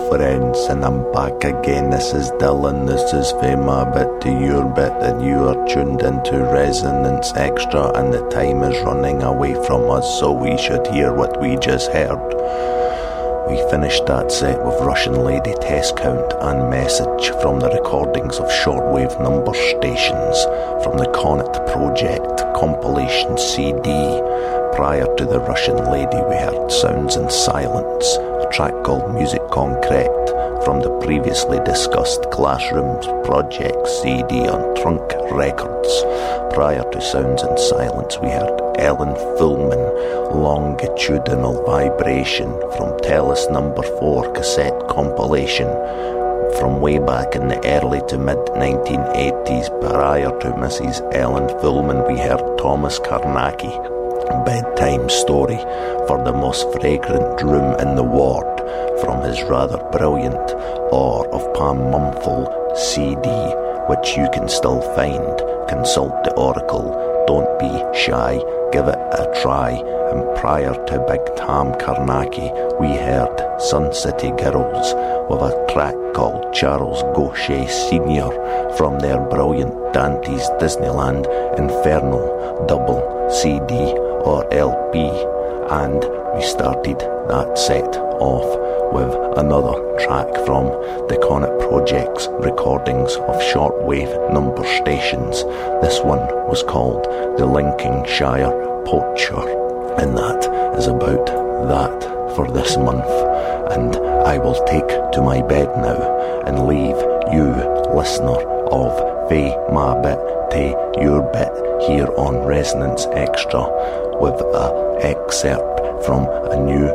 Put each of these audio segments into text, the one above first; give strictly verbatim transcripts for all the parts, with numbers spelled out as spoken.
friends, and I'm back again. This is Dylan, this is Fae My Bit to your bit, and you are tuned into Resonance Extra, and the time is running away from us, so we should hear what we just heard. We finished that set with Russian Lady, Test Count and Message from the recordings of Shortwave Number Stations from the Comet Project compilation C D. Prior to the Russian Lady we heard Sounds in Silence, a track called Music Concrete from the previously discussed Classrooms Project C D on Trunk Records. Prior to Sounds in Silence we heard Ellen Fullman, Longitudinal Vibration from Tellus Number four cassette compilation from way back in the early to mid nineteen eighties. Prior to Missus Ellen Fullman we heard Thomas Karnacki, Bedtime Story for the Most Fragrant Room in the Ward from his rather brilliant Awe of Pam Mumful C D, which you can still find. Consult the Oracle, don't be shy, give it a try. And prior to Big Tam Karnacki we heard Sun City Girls with a track called Charles Gaucher Senior from their brilliant Dante's Disneyland Inferno double C D or L P, and we started that set off with another track from the Comet Project's recordings of Shortwave Number Stations. This one was called The Lincolnshire Poacher, and that is about that for this month. And I will take to my bed now and leave you, listener of Fae My Bit to your bit here on Resonance Extra with an excerpt from a new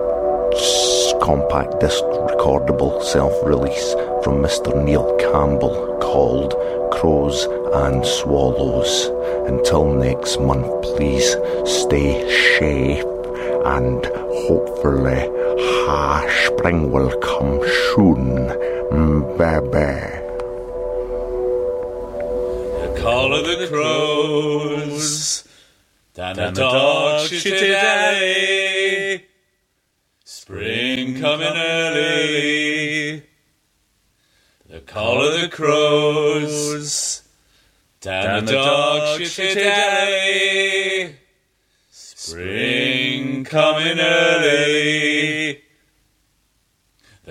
compact disc recordable self-release from Mister Neil Campbell called Crows and Swallows. Until next month, please stay safe, and hopefully ha, spring will come soon, baby. The call of the crows down the dog shitty alley. Spring coming early. The call of the crows down the dog shitty alley. Spring coming early.